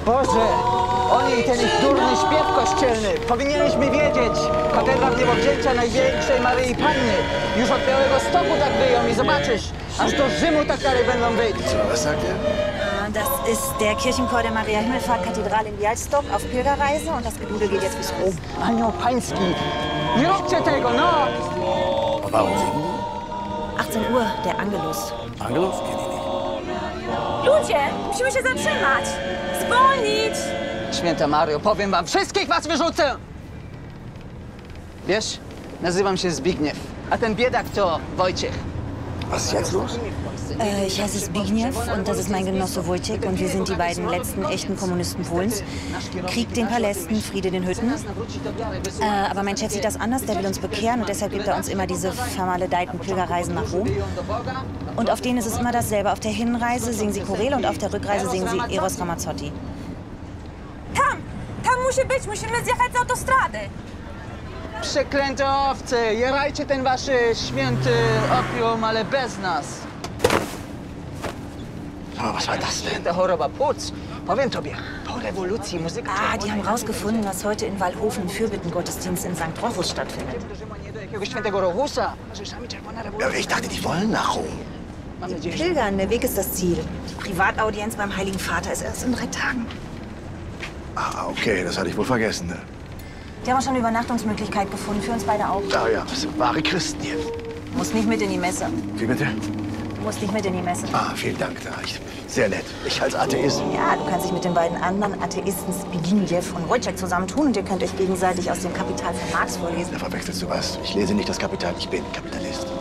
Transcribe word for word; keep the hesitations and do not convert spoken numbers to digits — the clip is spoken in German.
Boże, oni, ten ich durny śpiew kościelny. Powinieneś wiedzieć. Katedra w niebowzięcia największej Maryi Panny. Już od Białegostoku tak wyją i zobaczysz. Aż do Rzymu tak dalej będą wyjść. So, was sagt er? Das ist der Kirchenchor der Maria Himmelfahrt Kathedrale in Białystok auf Pilgerreise und das Gedudel geht jetzt bis Rom. Anioł Pański, nie róbcie tego, no! Warum? achtzehn Uhr, der Angelus. Angelus? Kenn ich nicht. Ludzie, musimy się zatrzymać! Zwolnić! Święta Mario, powiem wam, wszystkich was wyrzucę! Wiesz, nazywam się Zbigniew, a ten biedak to Wojciech. Was ist jetzt los? Äh, ich heiße Zbigniew und das ist mein Genosse Wojciech und wir sind die beiden letzten echten Kommunisten Polens. Krieg den Palästen, Friede den Hütten. Äh, aber mein Chef sieht das anders, der will uns bekehren und deshalb gibt er uns immer diese vermaledeiten Pilgerreisen nach Rom. Und auf denen ist es immer dasselbe. Auf der Hinreise singen sie Choräle und auf der Rückreise singen sie Eros Ramazzotti. Tam! Tam musi być! Musimy zjechać z autostrady! Przeklęte owce, jerajcie ten wasz święty opium, ale bez nas. Aber was war das denn? Ta choroba płuc. Powiem tobie, po rewolucji muzyka... Ah, die haben rausgefunden, dass heute in Waldhofen ein Fürbittengottesdienst in Sankt Rochus stattfindet. do jakiegoś świętego Rochusa. Ja, ich dachte, die wollen nach Rom. Mam nadzieję, że... Pilgern, der Weg ist das Ziel. Die Privataudienz beim Heiligen Vater ist erst in drei Tagen. Ah, okay, das hatte ich wohl vergessen. Ne? Die haben schon eine Übernachtungsmöglichkeit gefunden, für uns beide auch. Ah ja, das sind wahre Christen hier. Musst nicht mit in die Messe. Wie bitte? Du musst nicht mit in die Messe. Ah, vielen Dank. Da ich, sehr nett. Ich als Atheist. Ja, du kannst dich mit den beiden anderen Atheisten Zbigniew und Wojciech zusammentun und ihr könnt euch gegenseitig aus dem Kapital von Marx vorlesen. Da verwechselst du was. Ich lese nicht das Kapital, ich bin Kapitalist.